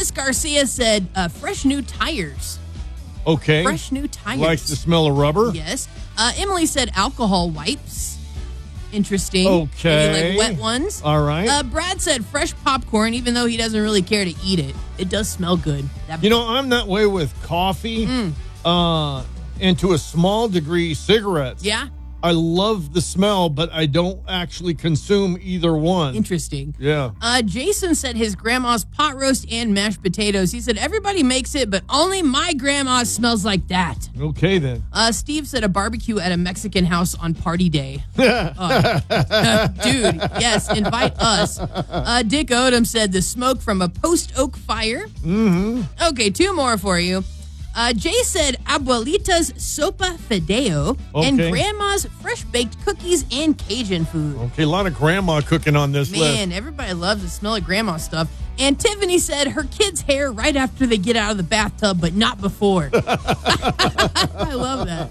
Chris Garcia said fresh new tires. Okay. Fresh new tires. Likes the smell of rubber? Yes. Emily said alcohol wipes. Interesting. Okay. Maybe like wet ones. All right. Brad said fresh popcorn, even though he doesn't really care to eat it. It does smell good. I'm that way with coffee and to a small degree cigarettes. Yeah. I love the smell, but I don't actually consume either one. Interesting. Yeah. Jason said his grandma's pot roast and mashed potatoes. He said everybody makes it, but only my grandma smells like that. Okay, then. Steve said a barbecue at a Mexican house on party day. Dude, yes, invite us. Dick Odom said the smoke from a post-oak fire. Mm-hmm. Okay, 2 more for you. Jay said abuelita's sopa fideo and grandma's fresh-baked cookies and Cajun food. Okay, a lot of grandma cooking on this list. Man, everybody loves the smell of grandma stuff. And Tiffany said her kids' hair right after they get out of the bathtub, but not before. I love that.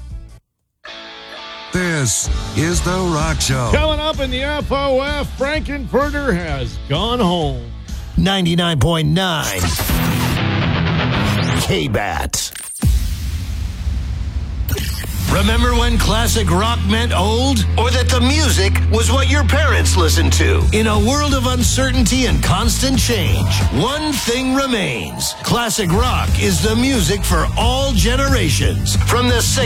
This is The Rock Show. Coming up in the FOF, Frankenfurter has gone home. 99.9 K-Bat. Remember when classic rock meant old? Or that the music was what your parents listened to? In a world of uncertainty and constant change, one thing remains. Classic rock is the music for all generations. From the